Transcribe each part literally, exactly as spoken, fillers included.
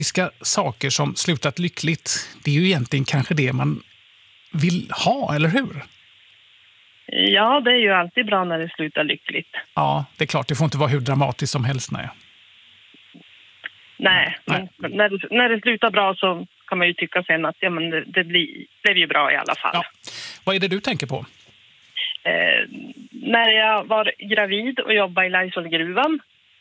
Saker som slutat lyckligt, det är ju egentligen kanske det man vill ha, eller hur? Ja, det är ju alltid bra när det slutar lyckligt. Ja, det är klart. Det får inte vara hur dramatiskt som helst, nej. Nej, nej. Men när, det, när det slutar bra så kan man ju tycka sen att ja, men det, det blir, blev ju bra i alla fall. Ja. Vad är det du tänker på? Eh, när jag var gravid och jobbade i Laisvallgruvan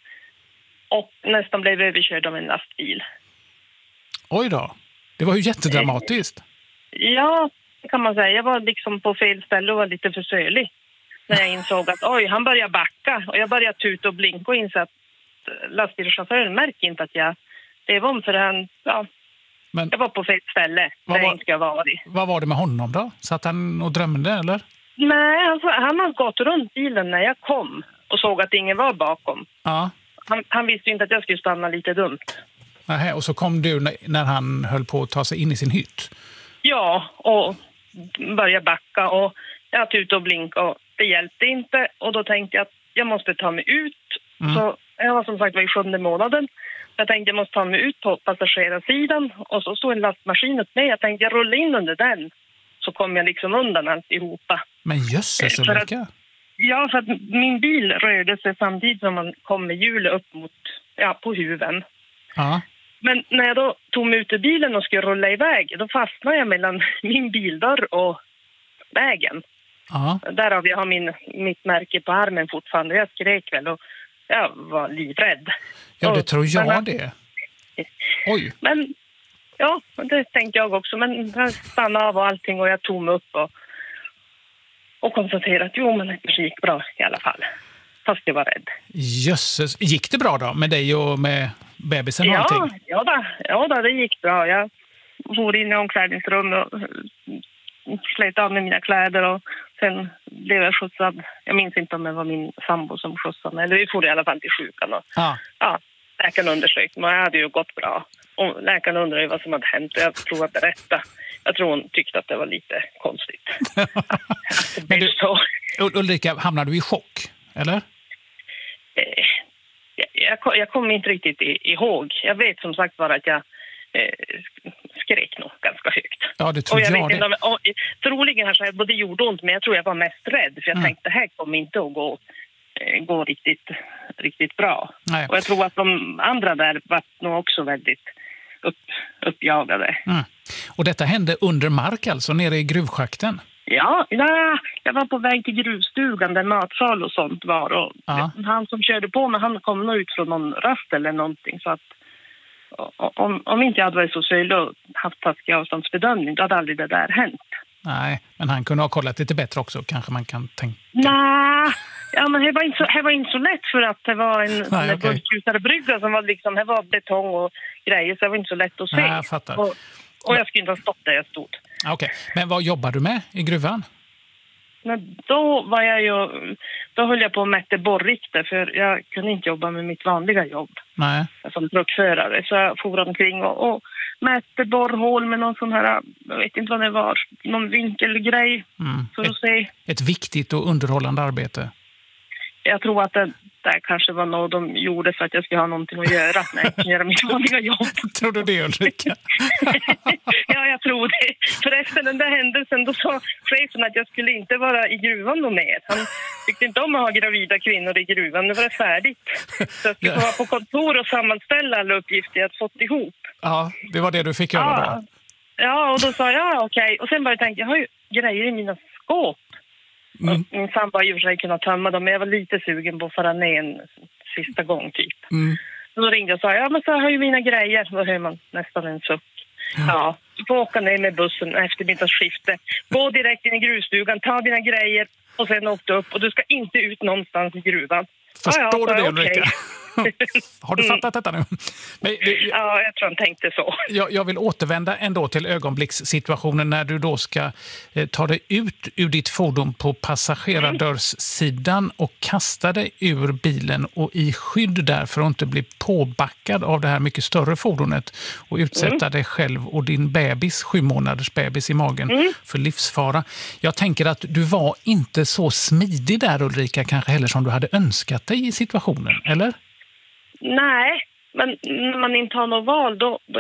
och nästan blev överkörd av en lastbil. Oj då, det var ju jättedramatiskt. Eh, ja, kan man säga. Jag var liksom på fel ställe och var lite för sölig. När jag insåg att oj, han börjar backa. Och jag började tuta och blinka och insåg att lastbilschauffören märker inte att jag det var om för han, ja, men jag var på fel ställe. Där jag inte ska vara. Vad var det med honom då? Satt han och drömde, eller? Nej, alltså, han har gått runt bilen när jag kom och såg att ingen var bakom. Ja. Han, han visste inte att jag skulle stanna lite dumt. Nähä, och så kom du när, när han höll på att ta sig in i sin hytt? Ja, och började backa och jag tutade och blinkade och det hjälpte inte. Och då tänkte jag att jag måste ta mig ut. Mm. Så jag var som sagt var i sjunde månaden. Jag tänkte jag måste ta mig ut på passagerarsidan och så stod en lastmaskin upp med. Jag tänkte jag rullar in under den så kom jag liksom undan alltihopa. Men jösses, så mycket? Ja, för att min bil rörde sig samtidigt som man kom med hjulet upp mot, ja, på huven. Ja. Men när jag då tog mig ut ur bilen och skulle rulla iväg, då fastnade jag mellan min bildörr och vägen. Ja. Därav jag har min, mitt märke på armen fortfarande. Jag skrek väl och jag var livrädd. Ja, det tror jag men, det. Oj. Men, ja, det tänkte jag också. Men jag stannade av och allting och jag tog mig upp och, och konstaterade att jo, men det gick bra i alla fall. Fast jag var rädd. Jösses. Gick det bra då med dig och med bebisen och ja, allting? Ja, då, ja då, det gick bra. Jag for in i omklädningsrum och slet av med mina kläder och sen blev jag skjutsad. Jag minns inte om det var min sambo som skjutsade mig. Eller vi for i alla fall till sjukan. Och, ah. Ja, läkaren undersökte mig. Jag hade ju gått bra. Och läkaren undrade vad som hade hänt. Jag tror att berätta. Jag tror hon tyckte att det var lite konstigt. Men du, Ulrika, hamnade du i chock, eller? Eh, jag, jag, jag kommer inte riktigt ihåg. Jag vet som sagt bara att jag eh, skrek nog ganska högt. Ja, det tror och jag. jag vet det. Inte, och, troligen kanske jag både gjorde ont, men jag tror jag var mest rädd. För jag mm. tänkte, det här kommer inte att gå, eh, gå riktigt, riktigt bra. Nej. Och jag tror att de andra där var nog också väldigt upp, uppjagade. Mm. Och detta hände under mark alltså, nere i gruvschakten? Ja, nej, jag var på väg till gruvstugan där matsal och sånt var. Och ja. Han som körde på mig, han kom nog ut från någon rast eller någonting. Så att om, om inte jag hade varit så sölig och haft taskig avståndsbedömning, då hade aldrig det där hänt. Nej, men han kunde ha kollat lite bättre också, kanske man kan tänka. Nej, ja, men det var inte så, det var inte så lätt för att det var en, Nej, en okay. bulkkutarbrygga som var liksom, det var betong och grejer, så det var inte så lätt att se. Nej, jag fattar. Och, och jag skulle inte ha stått där jag stod. Okej, okay. Men vad jobbar du med i gruvan? Men då var jag ju, då höll jag på att mäta borrikter för jag kunde inte jobba med mitt vanliga jobb. Nej. Som truckförare. Så jag for omkring och, och mätte borrhål med någon sån här, jag vet inte vad det var, någon vinkelgrej. Mm. För att ett, se. ett viktigt och underhållande arbete. Jag tror att det där kanske var något de gjorde för att jag skulle ha någonting att göra när jag kunde göra mitt vanliga jobb. Tror du det, Ulrika? Ja, jag tror det. Förresten, den där händelsen, då sa chefen att jag skulle inte vara i gruvan någon mer. Han tyckte inte om att ha gravida kvinnor i gruvan. Nu var det färdigt. Så jag skulle vara på kontor och sammanställa alla uppgifter jag fått ihop. Ja, det var det du fick göra ja. då. Ja, och då sa jag, ja, okej. Okay. Och sen började jag tänka, jag har ju grejer i mina skåp. Mm. Min sambo har ju för sig kunnat tömma dem, men jag var lite sugen på att fara ner en sista gång typ. Mm. Då ringde jag och sa, ja men så har ju mina grejer. Då hör man nästan en suck. Ja, ja du får åka ner med bussen efter middagsskifte. Gå direkt in i gruvstugan, ta dina grejer och sen åk du upp. Och du ska inte ut någonstans i gruvan. Förstår ja, ja, du det, okay. Ulrika? Har du fattat detta nu? Men, det, ja, jag tror han tänkte så. Jag, jag vill återvända ändå till ögonblickssituationen när du då ska eh, ta dig ut ur ditt fordon på passagerardörrssidan och kasta dig ur bilen och i skydd där för att inte bli påbackad av det här mycket större fordonet och utsätta mm. dig själv och din bebis, sju månaders bebis i magen mm. för livsfara. Jag tänker att du var inte så smidig där, Ulrika, kanske heller som du hade önskat dig i situationen, eller? Nej, Men när man inte har något val, då, då